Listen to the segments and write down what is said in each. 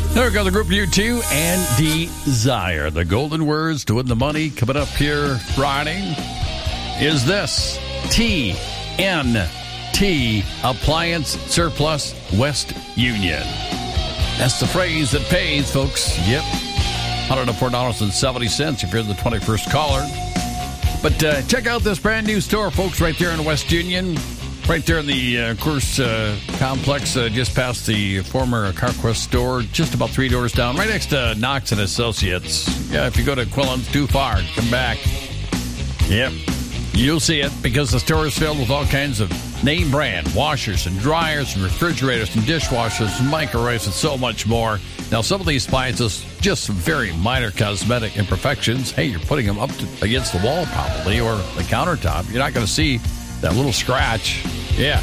There we go, the group U2 and Desire. The golden words to win the money coming up here Friday is this: TNT Appliance Surplus West Union. That's the phrase that pays, folks. Yep. $104.70 if you're the 21st caller. But check out this brand new store, folks, right there in West Union. Right there in the complex, just past the former CarQuest store, just about 3 doors down, right next to Knox and Associates. Yeah, if you go to Quillen's too far, come back. Yep, you'll see it, because the store is filled with all kinds of name brand washers and dryers and refrigerators and dishwashers and microwaves and so much more. Now, some of these appliances, just some very minor cosmetic imperfections. Hey, you're putting them up against the wall probably, or the countertop. You're not going to see that little scratch. Yeah.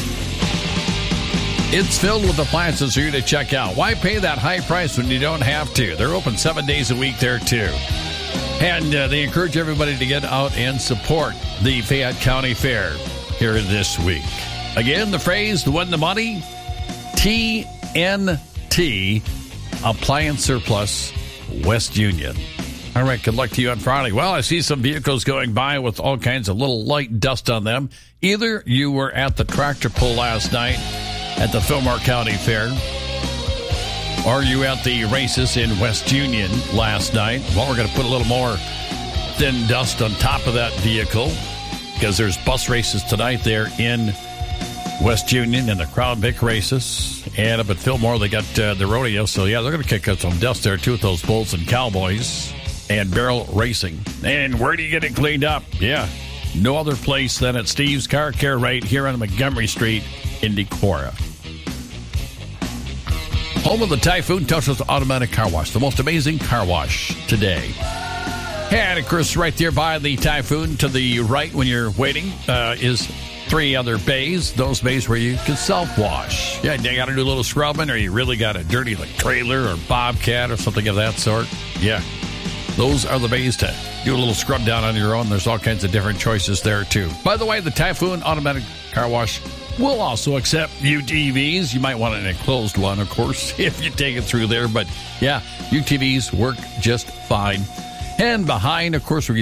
It's filled with appliances for you to check out. Why pay that high price when you don't have to? They're open 7 days a week there, too. And they encourage everybody to get out and support the Fayette County Fair here this week. Again, the phrase to win the money: TNT Appliance Surplus West Union. All right, good luck to you on Friday. Well, I see some vehicles going by with all kinds of little light dust on them. Either you were at the tractor pull last night at the Fillmore County Fair, or you at the races in West Union last night. Well, we're going to put a little more thin dust on top of that vehicle, because there's bus races tonight there in West Union and the Crown Vic races. And up at Fillmore, they got the rodeo. So, yeah, they're going to kick up some dust there, too, with those Bulls and Cowboys and barrel racing. And where do you get it cleaned up? Yeah, no other place than at Steve's Car Care right here on Montgomery Street in Decorah. Home of the Typhoon Touchless Automatic Car Wash, the most amazing car wash today. And, of course, right there by the Typhoon to the right when you're waiting is 3 other bays. Those bays where you can self-wash. Yeah, you got to do a little scrubbing, or you really got a dirty like trailer or Bobcat or something of that sort. Yeah. Those are the bays to do a little scrub down on your own. There's all kinds of different choices there, too. By the way, the Typhoon Automatic Car Wash will also accept UTVs. You might want an enclosed one, of course, if you take it through there. But, yeah, UTVs work just fine. And behind, of course, where you